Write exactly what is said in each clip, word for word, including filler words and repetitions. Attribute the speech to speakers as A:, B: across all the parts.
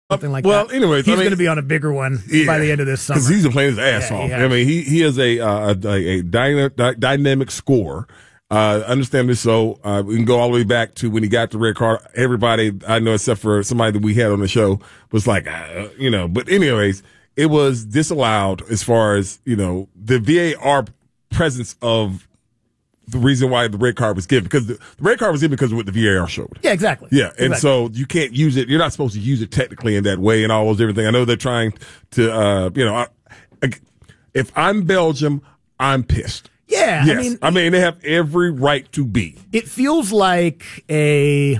A: something like
B: well,
A: that.
B: Well, anyways,
A: he's
B: I mean,
A: going to be on a bigger one
B: yeah,
A: by the end of this summer
B: because he's been playing his ass
A: yeah,
B: off. I mean, he he is a uh, a, a dyna, dy- dynamic scorer. Uh, understandably so. Uh, we can go all the way back to when he got the red card. Everybody I know, except for somebody that we had on the show, was like, uh, you know. But anyways, it was disallowed as far as you know the V A R presence of the reason why the red card was given, because the, the red card was given because of what the V A R showed.
A: Yeah, exactly.
B: Yeah, and
A: exactly.
B: so you can't use it. You're not supposed to use it technically in that way and all those different things. I know they're trying to, uh, you know, I, I, if I'm Belgium, I'm pissed.
A: Yeah,
B: yes.
A: I mean,
B: I mean, they have every right to be.
A: It feels like a.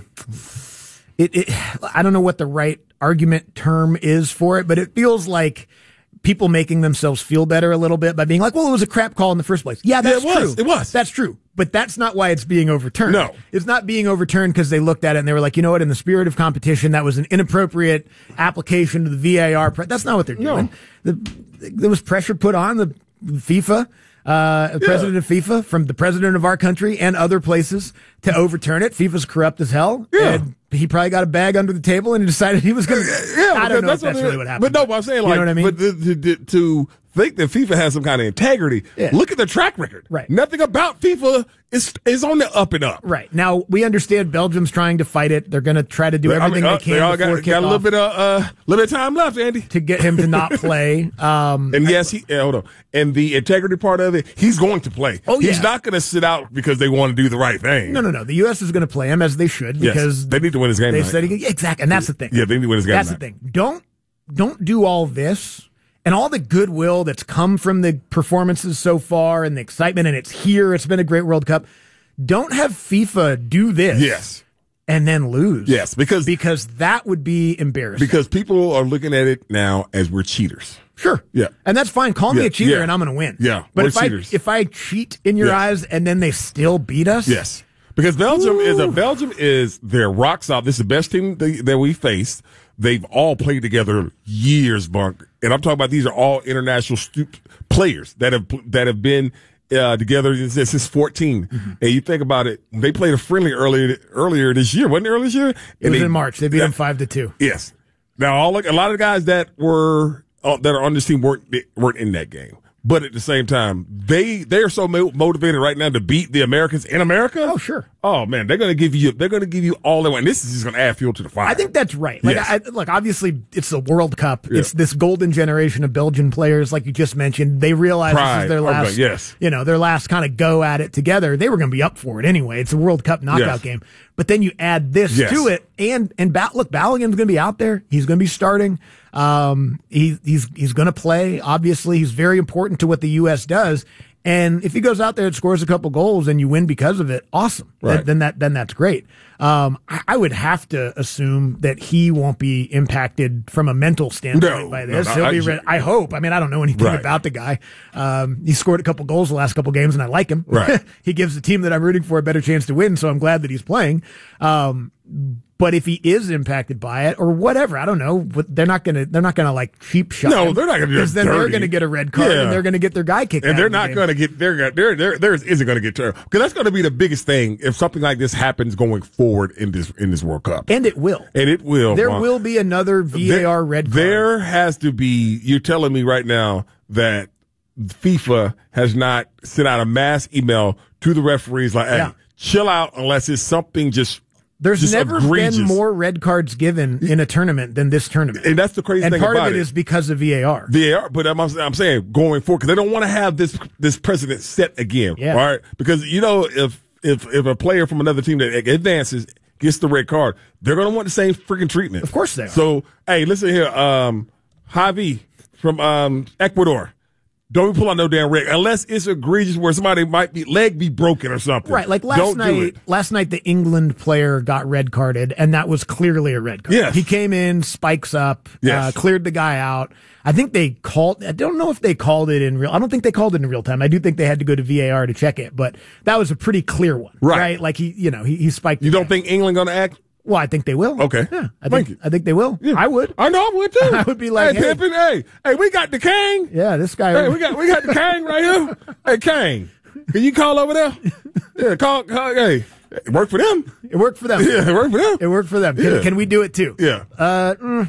A: It, it. I don't know what the right argument term is for it, but it feels like people making themselves feel better a little bit by being like, well, it was a crap call in the first place. Yeah, that's
B: yeah, it was.
A: true.
B: It was.
A: That's true. But that's not why it's being overturned.
B: No.
A: It's not being overturned because they looked at it and they were like, you know what, in the spirit of competition, that was an inappropriate application to the V A R. Pre- that's not what they're doing. No. The, there was pressure put on the FIFA, uh, the yeah. president of FIFA, from the president of our country and other places to overturn it. FIFA's corrupt as hell.
B: Yeah.
A: And he probably got a bag under the table and decided he was going to.
B: Yeah,
A: I don't know
B: that's
A: if that's
B: what
A: really what happened.
B: But no, but I'm saying, like,
A: you know what I mean?
B: But to, to, to think that FIFA has some kind of integrity,
A: yeah.
B: look at the track record.
A: Right.
B: Nothing about FIFA is is on the up and up.
A: Right. Now, we understand Belgium's trying to fight it. They're going to try to do
B: I
A: everything
B: mean, uh,
A: they can
B: they all
A: before
B: got, got a little bit of uh, little bit of time left, Andy,
A: to get him to not play. Um,
B: and yes, he yeah, hold on. And the integrity part of it, he's going to play.
A: Oh,
B: he's
A: yeah.
B: not going to sit out because they want to do the right thing.
A: No, no, no. The U S is going to play him as they should because
B: yes. they need to win this game.
A: They
B: tonight.
A: said he, exactly, and that's the thing.
B: Yeah, they need to win this game.
A: That's
B: tonight.
A: the thing. Don't don't do all this and all the goodwill that's come from the performances so far and the excitement, and it's here. It's been a great World Cup. Don't have FIFA do this.
B: Yes.
A: And then lose.
B: Yes, because
A: because that would be embarrassing.
B: Because people are looking at it now as we're cheaters.
A: Sure.
B: Yeah.
A: And that's fine. Call me
B: yeah.
A: a cheater
B: yeah.
A: and I'm going to win.
B: Yeah.
A: But
B: we're
A: if
B: cheaters.
A: I if I cheat in your
B: yes.
A: eyes and then they still beat us.
B: Yes. Because Belgium
A: Ooh.
B: is a Belgium is their rock solid. This is the best team they, that we faced. They've all played together years, Bunk. And I'm talking about these are all international stu- players that have that have been uh, together since, since fourteen. Mm-hmm. And you think about it, they played a friendly earlier earlier this year, wasn't it earlier this year?
A: It
B: and
A: was
B: they,
A: in March. They beat
B: that,
A: them five to two.
B: Yes. Now, all a lot of the guys that were uh, that are on this team weren't weren't in that game. But at the same time, they they are so mo- motivated right now to beat the Americans in America.
A: Oh, sure.
B: Oh man, they're going to give you they're going to give you all they want. This is just going to add fuel to the fire.
A: I think that's right. Like,
B: yes.
A: I, look, obviously, it's the World Cup.
B: Yeah.
A: It's this golden generation of Belgian players, like you just mentioned. They realize
B: Pride.
A: this is their last,
B: okay, yes.
A: you know, their last kind of go at it together. They were going to be up for it anyway. It's a World Cup knockout
B: yes.
A: game. But then you add this
B: yes.
A: to it, and and ba- look, Ballingham's going to be out there. He's going to be starting. Um, he, he's he's going to play. Obviously, he's very important to what the U S does. And if he goes out there and scores a couple goals and you win because of it, awesome.
B: Right.
A: Then, then that then that's great. Um, I, I would have to assume that he won't be impacted from a mental standpoint
B: no,
A: by this.
B: No, no,
A: He'll
B: I,
A: be. Re- I hope. I mean, I don't know anything
B: right.
A: about the guy. Um, he scored a couple goals the last couple games, and I like him.
B: Right.
A: He gives the team that I'm rooting for a better chance to win, so I'm glad that he's playing. Um, But if he is impacted by it or whatever, I don't know. But they're not gonna. They're not gonna like cheap shot.
B: No,
A: him,
B: they're not gonna do
A: because then
B: dirty.
A: they're gonna get a red card
B: yeah.
A: and they're gonna get their guy kicked
B: and
A: out.
B: they're
A: of the
B: not
A: game.
B: gonna get. They're gonna. There. There. There isn't gonna get terrible because that's gonna be the biggest thing if something like this happens going forward in this in this World Cup.
A: And it will.
B: And it will.
A: There
B: Mark.
A: will be another V A R
B: there,
A: red card.
B: There has to be. You're telling me right now that FIFA has not sent out a mass email to the referees like, "Hey,
A: Yeah.
B: chill out," unless it's something just.
A: There's
B: just
A: never
B: egregious.
A: been more red cards given in a tournament than this tournament.
B: And that's the crazy
A: and
B: thing
A: part
B: about
A: of it,
B: it
A: is because of V A R.
B: V A R, but I'm, I'm saying going forward because they don't want to have this this precedent set again.
A: Yeah.
B: All right, because you know if if if a player from another team that advances gets the red card, they're going to want the same freaking treatment.
A: Of course they are.
B: So hey, listen here, um, Javi from um, Ecuador. Don't pull out no damn red unless it's egregious where somebody might be leg be broken or something.
A: Right, like last
B: Don't do
A: night.
B: it.
A: Last night, the England player got red carded, and that was clearly a red card.
B: Yes.
A: He came in, spikes up,
B: Yes.
A: uh, cleared the guy out. I think they called. I don't know if they called it in real. I don't think they called it in real time. I do think they had to go to V A R to check it, but that was a pretty clear one.
B: Right.
A: right? Like he, you know, he, he spiked.
B: You
A: the
B: don't
A: guy.
B: think England going to act?
A: Well, I think they will.
B: Okay.
A: Yeah, I
B: Thank
A: think
B: you.
A: I think they will.
B: Yeah.
A: I would.
B: I know I would too.
A: I would be like,
B: hey,
A: hey.
B: Pimpin', hey, hey, we got the king.
A: Yeah, this guy.
B: Hey, we got we got the Kang right here. Hey, Kang, can you call over there? Yeah, call. call hey, it worked for them.
A: It worked for them.
B: Yeah, it worked for them.
A: It worked for them. Can,
B: Yeah.
A: can we do it too?
B: Yeah.
A: Uh, mm,